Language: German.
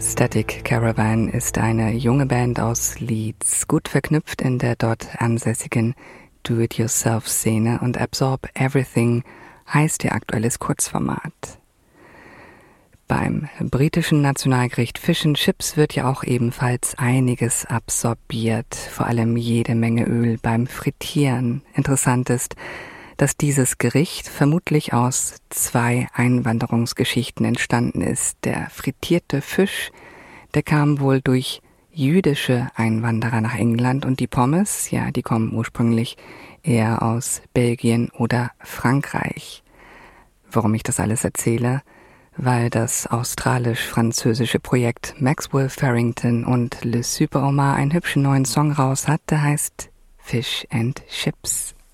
Static Caravan ist eine junge Band aus Leeds, gut verknüpft in der dort ansässigen Do-it-yourself-Szene, und Absorb Everything heißt ihr aktuelles Kurzformat. Beim britischen Nationalgericht Fish and Chips wird ja auch ebenfalls einiges absorbiert, vor allem jede Menge Öl beim Frittieren. Interessant ist, dass dieses Gericht vermutlich aus 2 Einwanderungsgeschichten entstanden ist. Der frittierte Fisch, der kam wohl durch jüdische Einwanderer nach England, und die Pommes, ja, die kommen ursprünglich eher aus Belgien oder Frankreich. Warum ich das alles erzähle? Weil das australisch-französische Projekt Maxwell Farrington und Le Super Omar einen hübschen neuen Song raus hat, der heißt Fish and Chips.